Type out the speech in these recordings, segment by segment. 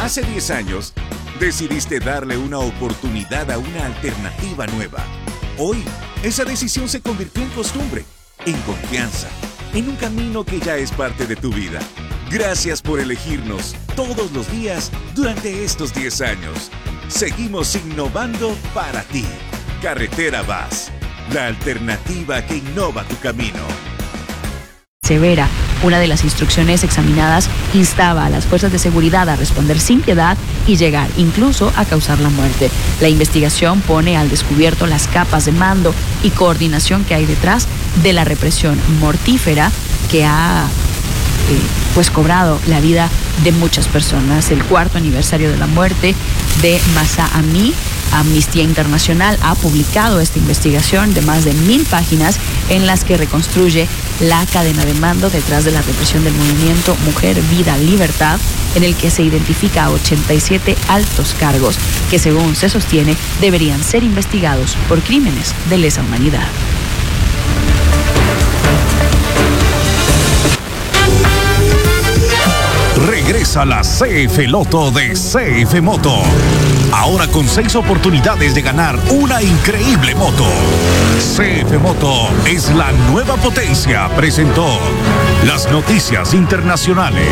Hace 10 años, decidiste darle una oportunidad a una alternativa nueva. Hoy, esa decisión se convirtió en costumbre, en confianza, en un camino que ya es parte de tu vida. Gracias por elegirnos todos los días durante estos 10 años. Seguimos innovando para ti. Carretera VAS, la alternativa que innova tu camino. Severa, una de las instrucciones examinadas, instaba a las fuerzas de seguridad a responder sin piedad y llegar incluso a causar la muerte. La investigación pone al descubierto las capas de mando y coordinación que hay detrás de la represión mortífera que ha cobrado la vida de muchas personas. El 4º aniversario de la muerte de Mahsa Amini, Amnistía Internacional ha publicado esta investigación de más de 1000 páginas en las que reconstruye la cadena de mando detrás de la represión del movimiento Mujer, Vida, Libertad, en el que se identifica a 87 altos cargos que, según se sostiene, deberían ser investigados por crímenes de lesa humanidad. Regresa la CF Loto de CF Moto. Ahora con 6 oportunidades de ganar una increíble moto. CF Moto es la nueva potencia. Presentó las noticias internacionales.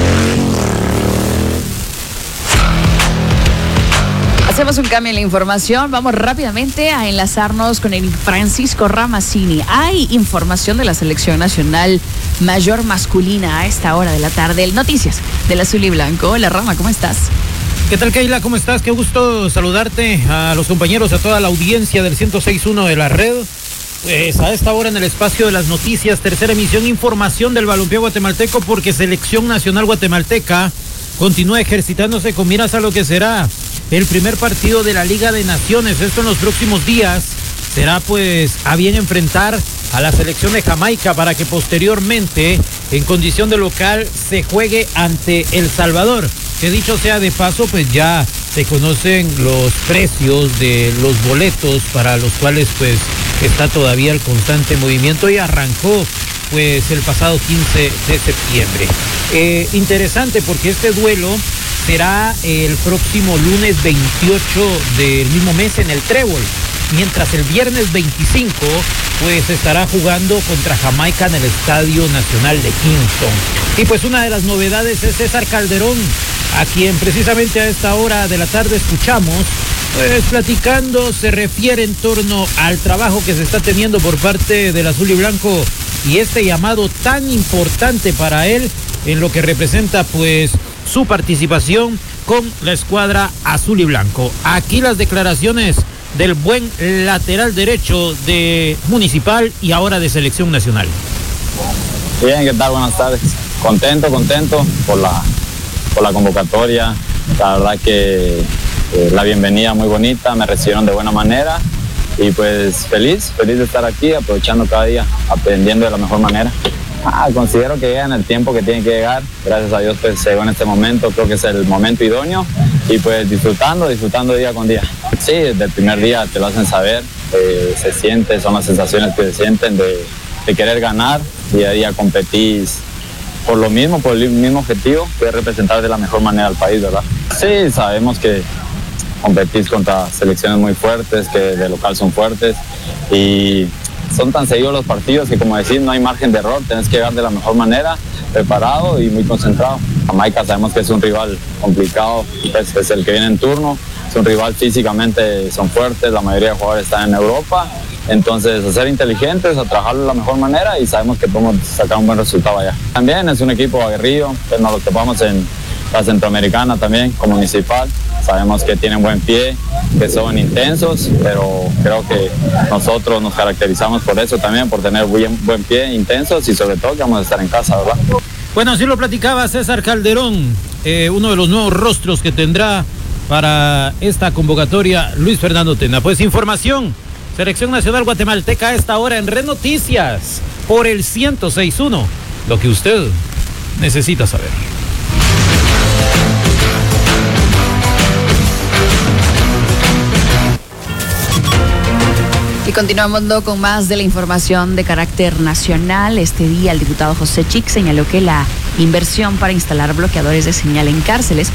Hacemos un cambio en la información. Vamos rápidamente a enlazarnos con el Francisco Ramazzini. Hay información de la selección nacional mayor masculina a esta hora de la tarde. Noticias del azul y blanco. Hola, Rama, ¿cómo estás? ¿Qué tal, Keila? ¿Cómo estás? Qué gusto saludarte a los compañeros, a toda la audiencia del 106.1 de la red. Pues a esta hora en el espacio de las noticias, tercera emisión, información del balompié guatemalteco, porque Selección Nacional Guatemalteca continúa ejercitándose con miras a lo que será el primer partido de la Liga de Naciones. Esto en los próximos días será pues a bien enfrentar a la selección de Jamaica para que posteriormente en condición de local se juegue ante El Salvador. Que dicho sea de paso, pues ya se conocen los precios de los boletos para los cuales pues está todavía el constante movimiento y arrancó pues el pasado 15 de septiembre. Interesante porque este duelo será el próximo lunes 28 del mismo mes en el Trébol, mientras el viernes 25 pues estará jugando contra Jamaica en el Estadio Nacional de Kingston. Y pues una de las novedades es César Calderón, a quien precisamente a esta hora de la tarde escuchamos pues platicando. Se refiere en torno al trabajo que se está teniendo por parte del azul y blanco y este llamado tan importante para él en lo que representa pues su participación con la escuadra azul y blanco. Aquí las declaraciones del buen lateral derecho de Municipal y ahora de Selección Nacional. Bien, ¿qué tal? Buenas tardes. Contento por la convocatoria. La verdad que la bienvenida muy bonita, me recibieron de buena manera y pues feliz de estar aquí, aprovechando cada día, aprendiendo de la mejor manera. Considero que llega en el tiempo que tiene que llegar. Gracias a Dios pues llegó en este momento, creo que es el momento idóneo y pues disfrutando día con día. Sí, desde el primer día te lo hacen saber, se siente, son las sensaciones que se sienten de querer ganar, día a día competís por el mismo objetivo, que es representar de la mejor manera al país, ¿verdad? Sí, sabemos que competís contra selecciones muy fuertes, que de local son fuertes y son tan seguidos los partidos que, como decir, no hay margen de error, tenés que llegar de la mejor manera, preparado y muy concentrado. Jamaica sabemos que es un rival complicado, pues es el que viene en turno, es un rival físicamente, son fuertes, la mayoría de jugadores están en Europa, entonces a ser inteligentes, a trabajarlo de la mejor manera y sabemos que podemos sacar un buen resultado allá. También es un equipo aguerrido, pues nos lo topamos en la Centroamericana también, como Municipal. Sabemos que tienen buen pie, que son intensos, pero creo que nosotros nos caracterizamos por eso también, por tener buen pie, intensos y sobre todo que vamos a estar en casa, ¿verdad? Bueno, así lo platicaba César Calderón, uno de los nuevos rostros que tendrá para esta convocatoria Luis Fernando Tena. Pues información, Selección Nacional Guatemalteca a esta hora en Red Noticias por el 106.1, lo que usted necesita saber. Y continuamos con más de la información de carácter nacional. Este día el diputado José Chic señaló que la inversión para instalar bloqueadores de señal en cárceles